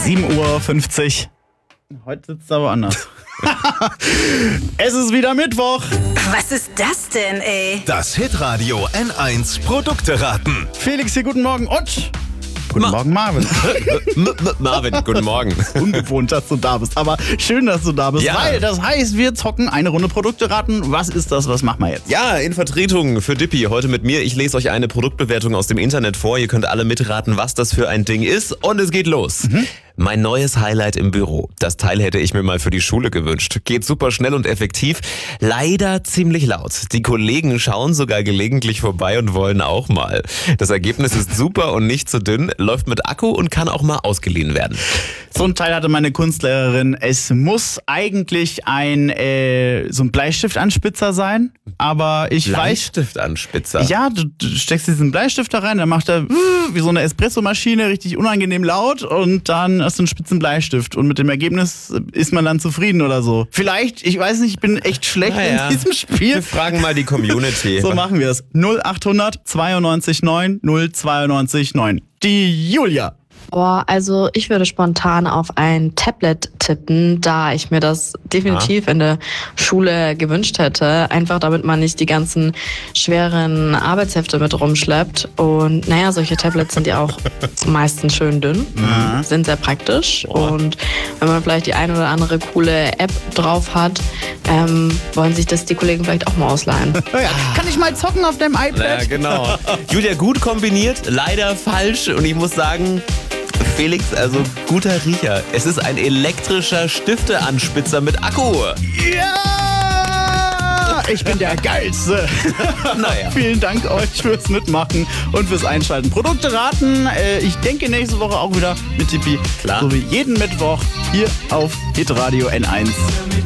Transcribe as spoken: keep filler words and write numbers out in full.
sieben Uhr fünfzig. Heute sitzt es aber anders. Es ist wieder Mittwoch. Was ist das denn, ey? Das Hitradio N eins Produkte raten. Felix hier, guten Morgen und... Guten Ma- Morgen, Marvin. Marvin, guten Morgen. Ungewohnt, dass du da bist, aber schön, dass du da bist, Ja. weil das heißt, wir zocken eine Runde Produkte raten. Was ist das, was machen wir jetzt? Ja, in Vertretung für Dippy heute mit mir. Ich lese euch eine Produktbewertung aus dem Internet vor. Ihr könnt alle mitraten, was das für ein Ding ist. Und es geht los. Mhm. Mein neues Highlight im Büro. Das Teil hätte ich mir mal für die Schule gewünscht. Geht super schnell und effektiv. Leider ziemlich laut. Die Kollegen schauen sogar gelegentlich vorbei und wollen auch mal. Das Ergebnis ist super und nicht zu dünn, läuft mit Akku und kann auch mal ausgeliehen werden. So ein Teil hatte meine Kunstlehrerin. Es muss eigentlich ein äh, so ein Bleistiftanspitzer sein, aber ich weiß... Bleistiftanspitzer? Ja, du, du steckst diesen Bleistift da rein, dann macht er wie so eine Espressomaschine, richtig unangenehm laut und dann hast du einen spitzen Bleistift und mit dem Ergebnis ist man dann zufrieden oder so. Vielleicht, ich weiß nicht, ich bin echt schlecht Na ja. in diesem Spiel. Wir fragen mal die Community. So machen wir es. null achthundert zweiundneunzig neun null zweiundneunzig neun. Die Julia. Boah, also ich würde spontan auf ein Tablet tippen, da ich mir das definitiv Ah. in der Schule gewünscht hätte. Einfach damit man nicht die ganzen schweren Arbeitshefte mit rumschleppt. Und naja, solche Tablets sind ja auch meistens schön dünn, Mhm. sind sehr praktisch. Und wenn man vielleicht die ein oder andere coole App drauf hat, ähm, wollen sich das die Kollegen vielleicht auch mal ausleihen. Ja, kann ich mal zocken auf dem Ja, iPad? genau. Julia, gut kombiniert, leider falsch. Und ich muss sagen, Felix, also guter Riecher. Es ist ein elektrischer Stifteanspitzer mit Akku. Ja! Ich bin der Geilste. Naja. Vielen Dank euch fürs Mitmachen und fürs Einschalten. Produkte raten. Äh, ich denke nächste Woche auch wieder mit Tippi. Klar. So wie jeden Mittwoch hier auf Hitradio N eins.